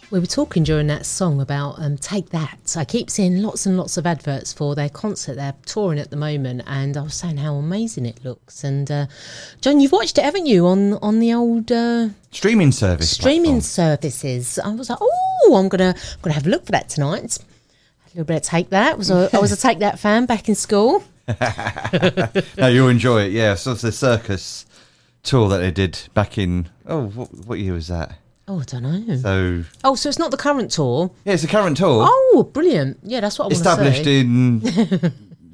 We were talking during that song about Take That. I keep seeing lots and lots of adverts for their concert. They're touring at the moment, and I was saying how amazing it looks. And John, you've watched it, haven't you, on the old streaming services? I was like, oh, I'm gonna have a look for that tonight. A little bit of Take That. I was a Take That fan back in school. No, you'll enjoy it. Yeah, so it's the circus tour that they did back in. Oh, what year was that? Oh, I don't know. So it's not the current tour. Yeah, it's the current tour. Oh, brilliant! Yeah, that's what I want to say. Established in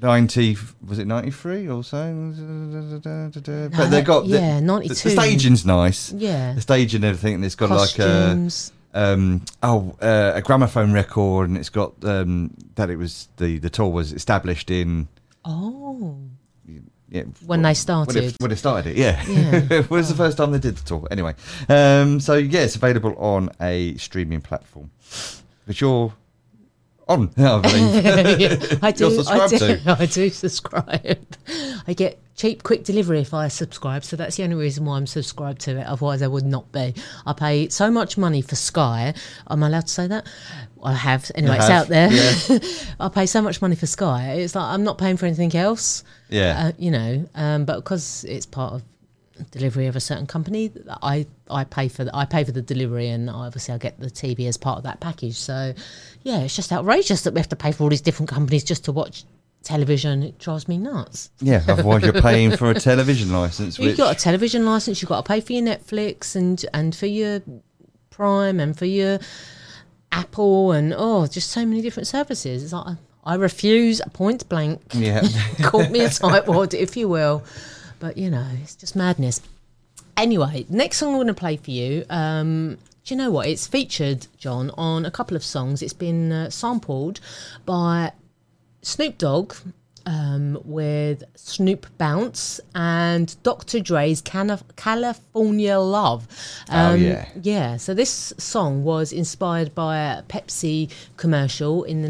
93 or so? But they got 92. The staging's nice. Yeah, the staging and everything. And it's got costumes. A gramophone record, and it's got that it was the tour was established in. Oh. Yeah, when they started. When it started it, yeah. It was the first time they did the tour. Anyway, so yeah, it's available on a streaming platform, which you're on, I believe. Yeah, I do. You're subscribed to. I do subscribe. I get cheap, quick delivery if I subscribe, so that's the only reason why I'm subscribed to it. Otherwise, I would not be. I pay so much money for Sky. Am I allowed to say that? I have. Anyway, it's out there. Yeah. I pay so much money for Sky. It's like I'm not paying for anything else. Yeah. But because it's part of delivery of a certain company, I pay for the delivery, and obviously I get the TV as part of that package. So, yeah, it's just outrageous that we have to pay for all these different companies just to watch television. It drives me nuts. Yeah, otherwise you're paying for a television license. You've got a television license. You've got to pay for your Netflix and for your Prime and for your Apple and just so many different services. It's like I refuse point blank. Yeah, call me a tightwad if you will, but it's just madness. Anyway, next song I'm going to play for you. Do you know what? It's featured, John, on a couple of songs. It's been sampled by Snoop Dogg with Snoop Bounce and Dr. Dre's California Love. Yeah, so this song was inspired by a Pepsi commercial in the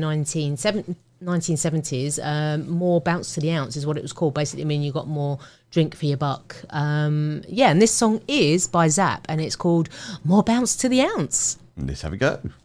1970s. More Bounce to the Ounce is what it was called. Basically, I mean, you got more drink for your buck. And this song is by Zapp, and it's called More Bounce to the Ounce. Let's have a go.